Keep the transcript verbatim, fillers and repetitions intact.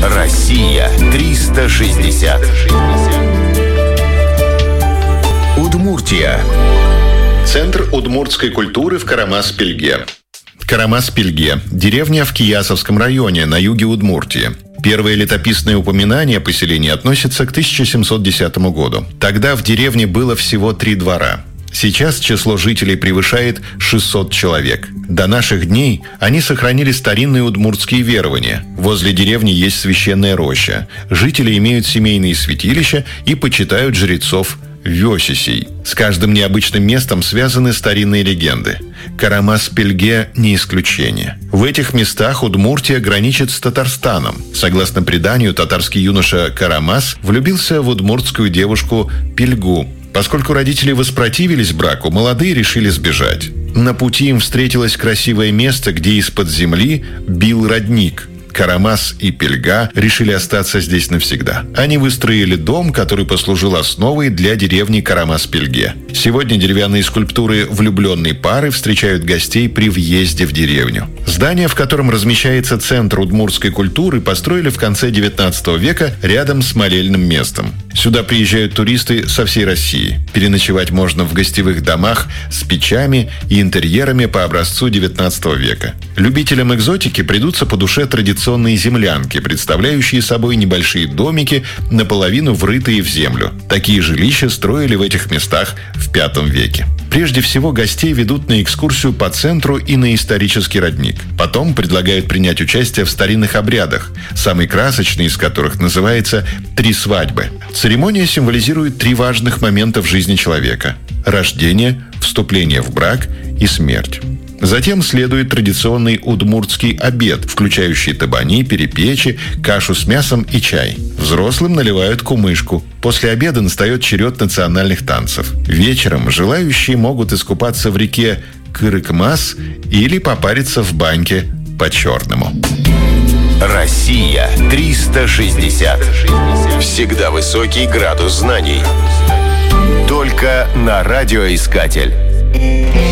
Россия триста шестьдесят. Удмуртия. Центр удмуртской культуры в Карамас-Пельге. Карамас-Пельге – деревня в Киясовском районе на юге Удмуртии. Первые летописные упоминания о поселении относятся к тысяча семьсот десятому году. Тогда в деревне было всего три двора. Сейчас число жителей превышает шестьсот человек. До наших дней они сохранили старинные удмуртские верования. Возле деревни есть священная роща. Жители имеют семейные святилища и почитают жрецов Вёсисей. С каждым необычным местом связаны старинные легенды. Карамас-Пельге не исключение. В этих местах Удмуртия граничит с Татарстаном. Согласно преданию, татарский юноша Карамас влюбился в удмуртскую девушку Пельгу. Поскольку родители воспротивились браку, молодые решили сбежать. На пути им встретилось красивое место, где из-под земли бил родник. Карамас и Пельга решили остаться здесь навсегда. Они выстроили дом, который послужил основой для деревни Карамас-Пельге. Сегодня деревянные скульптуры влюбленной пары встречают гостей при въезде в деревню. Здание, в котором размещается Центр удмуртской культуры, построили в конце девятнадцатого века рядом с молельным местом. Сюда приезжают туристы со всей России. Переночевать можно в гостевых домах с печами и интерьерами по образцу девятнадцатого века. Любителям экзотики придутся по душе традиционные землянки, представляющие собой небольшие домики, наполовину врытые в землю. Такие жилища строили в этих местах в пятом веке. Прежде всего, гостей ведут на экскурсию по центру и на исторический родник. Потом предлагают принять участие в старинных обрядах, самый красочный из которых называется «Три свадьбы». Церемония символизирует три важных момента в жизни человека – рождение, вступление в брак и смерть. Затем следует традиционный удмуртский обед, включающий табани, перепечи, кашу с мясом и чай. Взрослым наливают кумышку. После обеда настает черед национальных танцев. Вечером желающие могут искупаться в реке Кырыкмас или попариться в баньке по-черному. Россия триста шестьдесят. Всегда высокий градус знаний. Только на радиоискатель.